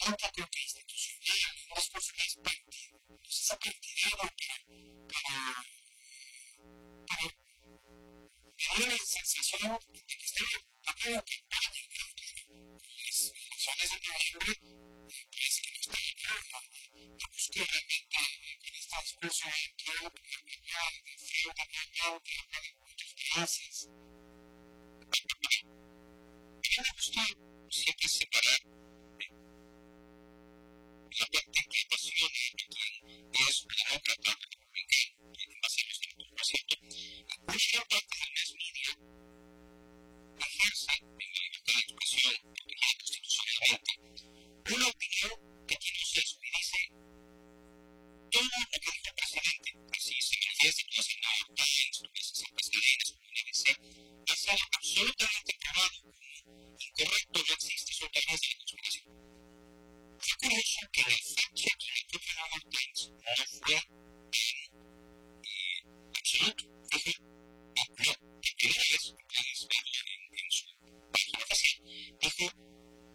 democrático que institucional, un discurso que es partido. Entonces, esa partidariedad para tener la sensación de que está haciendo campaña, las elecciones de noviembre parece que no está llegando. Yo busqué realmente con este discurso de Trump, de frío de realmente, hablar de muchos países. A mí me gusta siempre separar la parte que apasiona a quien es demócrata republicano, y en base a los tiempos, por cierto, una gran parte del mass media ejerce en la libertad de expresión protegida constitucionalmente una opinión que tiene un sesgo y dice todo lo que dijo el presidente, así se manifiesta, tú ves en New York Times, tú ves en ciertas cadenas como la ABC, ha sido absolutamente probado como incorrecto, no existe, son teorías de la conspiración. Fue curioso que el fact-checking